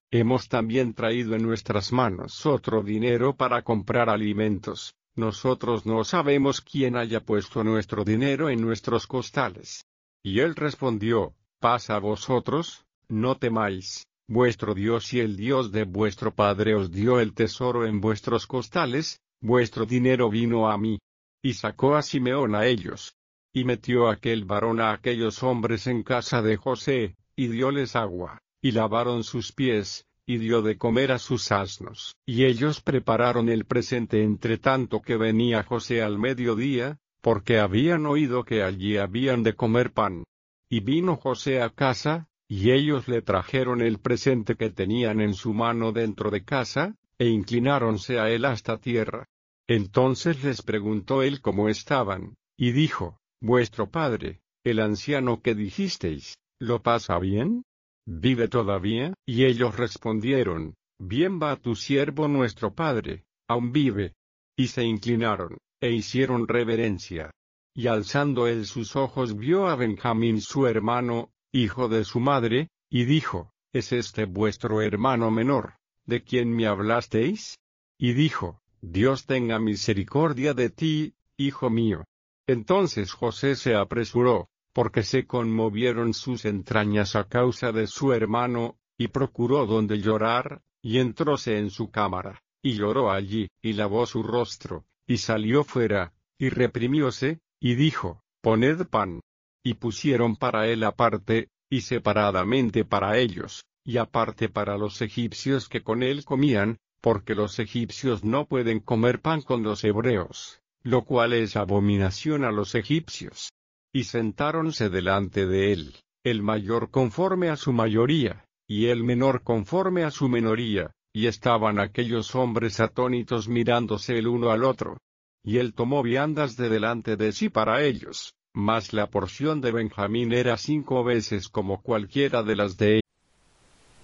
Hemos también traído en nuestras manos otro dinero para comprar alimentos. Nosotros no sabemos quién haya puesto nuestro dinero en nuestros costales. Y él respondió, paz a vosotros, no temáis, vuestro Dios y el Dios de vuestro padre os dio el tesoro en vuestros costales, vuestro dinero vino a mí. Y sacó a Simeón a ellos. Y metió aquel varón a aquellos hombres en casa de José, y dióles agua, y lavaron sus pies, y dio de comer a sus asnos. Y ellos prepararon el presente entre tanto que venía José al mediodía, porque habían oído que allí habían de comer pan. Y vino José a casa, y ellos le trajeron el presente que tenían en su mano dentro de casa, e inclináronse a él hasta tierra. Entonces les preguntó él cómo estaban, y dijo, vuestro padre, el anciano que dijisteis, ¿lo pasa bien? ¿Vive todavía? Y ellos respondieron, bien va tu siervo nuestro padre, aún vive. Y se inclinaron, e hicieron reverencia. Y alzando él sus ojos vio a Benjamín su hermano, hijo de su madre, y dijo, ¿es este vuestro hermano menor, de quien me hablasteis? Y dijo, Dios tenga misericordia de ti, hijo mío. Entonces José se apresuró, porque se conmovieron sus entrañas a causa de su hermano, y procuró donde llorar, y entróse en su cámara, y lloró allí, y lavó su rostro, y salió fuera, y reprimióse, y dijo, poned pan. Y pusieron para él aparte, y separadamente para ellos, y aparte para los egipcios que con él comían, porque los egipcios no pueden comer pan con los hebreos, lo cual es abominación a los egipcios. Y sentáronse delante de él, el mayor conforme a su mayoría, y el menor conforme a su menoría, y estaban aquellos hombres atónitos mirándose el uno al otro. Y él tomó viandas de delante de sí para ellos, mas la porción de Benjamín era 5 veces como cualquiera de las de